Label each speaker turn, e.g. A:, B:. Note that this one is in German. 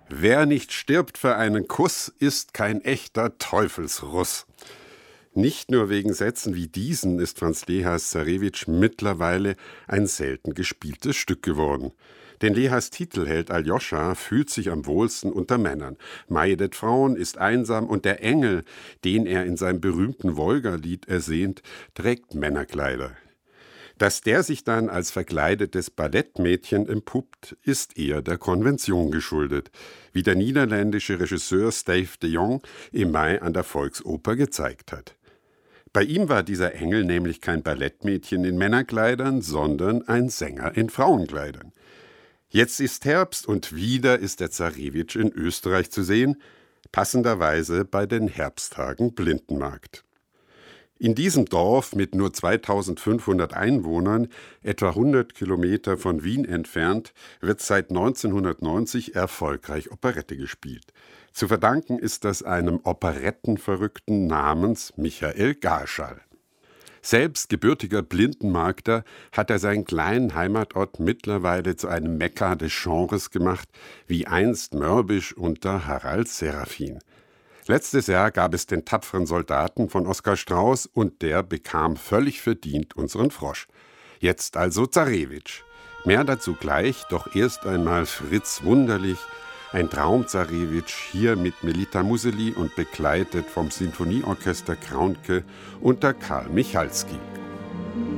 A: Wer nicht stirbt für einen Kuss, ist kein echter Teufelsruss. Nicht nur wegen Sätzen wie diesen ist Franz Lehas Zarewitsch mittlerweile ein selten gespieltes Stück geworden. Denn Lehas Titelheld Aljoscha fühlt sich am wohlsten unter Männern, meidet Frauen, ist einsam und der Engel, den er in seinem berühmten Wolga-Lied ersehnt, trägt Männerkleider. Dass der sich dann als verkleidetes Ballettmädchen empuppt, ist eher der Konvention geschuldet, wie der niederländische Regisseur Steve de Jong im Mai an der Volksoper gezeigt hat. Bei ihm war dieser Engel nämlich kein Ballettmädchen in Männerkleidern, sondern ein Sänger in Frauenkleidern. Jetzt ist Herbst und wieder ist der Zarewitsch in Österreich zu sehen, passenderweise bei den Herbsttagen Blindenmarkt. In diesem Dorf mit nur 2500 Einwohnern, etwa 100 Kilometer von Wien entfernt, wird seit 1990 erfolgreich Operette gespielt. Zu verdanken ist das einem Operettenverrückten namens Michael Garschall. Selbst gebürtiger Blindenmarkter hat er seinen kleinen Heimatort mittlerweile zu einem Mekka des Genres gemacht, wie einst Mörbisch unter Harald Serafin. Letztes Jahr gab es den tapferen Soldaten von Oskar Strauß und der bekam völlig verdient unseren Frosch. Jetzt also Zarewitsch. Mehr dazu gleich, doch erst einmal Fritz Wunderlich, ein Traum-Zarewitsch, hier mit Melita Museli und begleitet vom Sinfonieorchester Kraunke unter Karl Michalski.